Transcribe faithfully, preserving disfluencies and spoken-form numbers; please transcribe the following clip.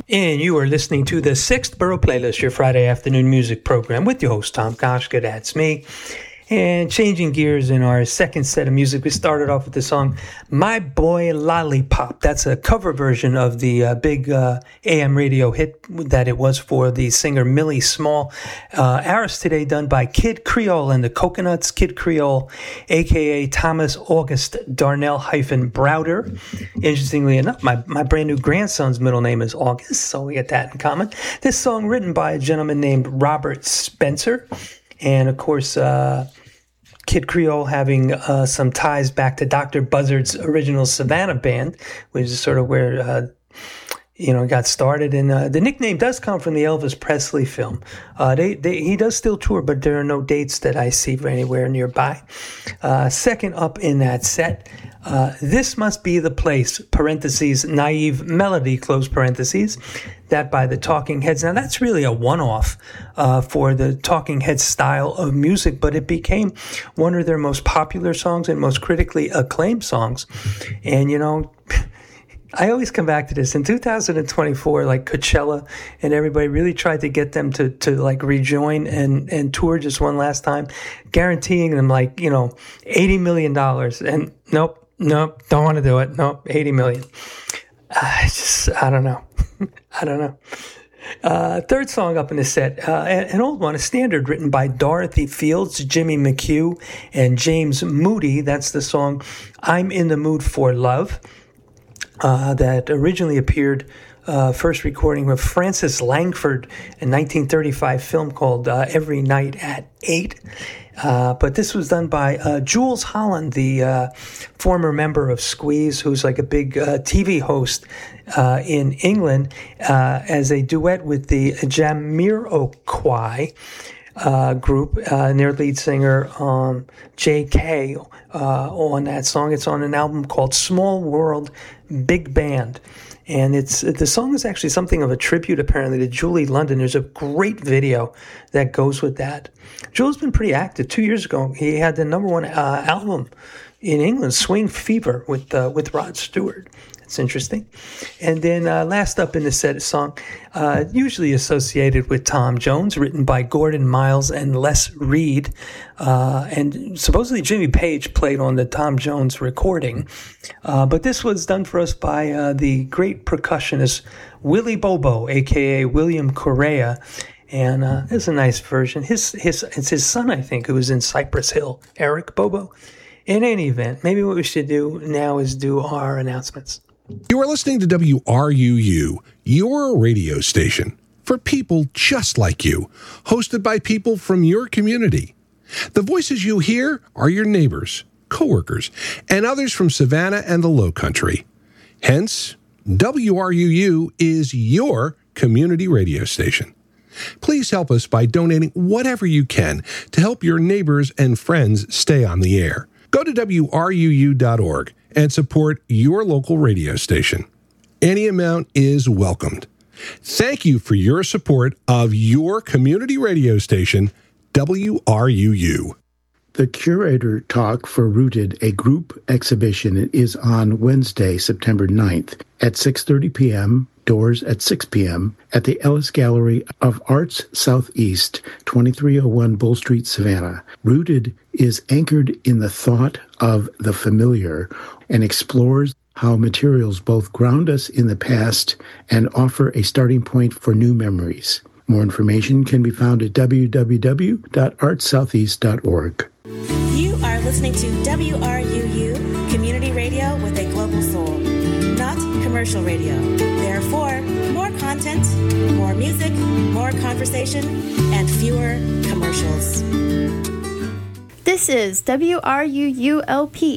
And you are listening to the Sixth Borough Playlist, your Friday afternoon music program with your host, Tom Koshka. That's me. And changing gears in our second set of music, we started off with the song My Boy Lollipop. That's a cover version of the uh, big uh, A M radio hit that it was for the singer Millie Small. Uh, ours today done by Kid Creole and the Coconuts. Kid Creole, a k a. Thomas August Darnell hyphen Browder. Interestingly enough, my, my brand new grandson's middle name is August, so we get that in common. This song written by a gentleman named Robert Spencer. And, of course, uh, Kid Creole having uh, some ties back to Doctor Buzzard's original Savannah band, which is sort of where, uh, you know, it got started. And uh, the nickname does come from the Elvis Presley film. Uh, they, they, he does still tour, but there are no dates that I see anywhere nearby. Uh, second up in that set, uh, This Must Be the Place, parentheses, Naive Melody, close parentheses. That by the Talking Heads. Now, that's really a one-off uh, for the Talking Heads style of music, but it became one of their most popular songs and most critically acclaimed songs. And, you know, I always come back to this. In two thousand twenty-four, like Coachella and everybody really tried to get them to, to like rejoin and, and tour just one last time, guaranteeing them like, you know, eighty million dollars. And nope, nope, don't want to do it. Nope, eighty million dollars. I just, I don't know. I don't know. Uh, third song up in the set, uh, an old one, a standard written by Dorothy Fields, Jimmy McHugh, and James Moody. That's the song I'm in the Mood for Love, uh, that originally appeared, uh, first recording with Francis Langford in nineteen thirty-five film called uh, Every Night at eight. Uh, but this was done by uh, Jules Holland, the uh, former member of Squeeze, who's like a big uh, T V host uh, in England, uh, as a duet with the Jamiroquai uh, group, uh, and their lead singer, um, J K, uh, on that song. It's on an album called Small World Big Band. And it's the song is actually something of a tribute, apparently, to Julie London. There's a great video that goes with that. Julie's been pretty active. Two years ago, he had the number one uh, album in England, Swing Fever, with uh, with Rod Stewart. It's interesting. And then uh, last up in the set, a song uh, usually associated with Tom Jones, written by Gordon Miles and Les Reed. Uh, and supposedly Jimmy Page played on the Tom Jones recording. Uh, but this was done for us by uh, the great percussionist Willie Bobo, a k a. William Correa. And uh, it's a nice version. His his It's his son, I think, who was in Cypress Hill, Eric Bobo. In any event, maybe what we should do now is do our announcements. You are listening to W R U U, your radio station for people just like you, hosted by people from your community. The voices you hear are your neighbors, coworkers, and others from Savannah and the Low Country. Hence, W R U U is your community radio station. Please help us by donating whatever you can to help your neighbors and friends stay on the air. Go to W R U U dot org and support your local radio station. Any amount is welcomed. Thank you for your support of your community radio station, W R U U. The Curator Talk for Rooted, a group exhibition, is on Wednesday, September ninth at six thirty p.m., doors at six p.m., at the Ellis Gallery of Arts Southeast, twenty-three oh one Bull Street, Savannah. Rooted is anchored in the thought of the familiar and explores how materials both ground us in the past and offer a starting point for new memories. More information can be found at w w w dot arts southeast dot org. You are listening to W R U U, community radio with a global soul, not commercial radio. Therefore, more content, more music, more conversation, and fewer commercials. This is W R U U L P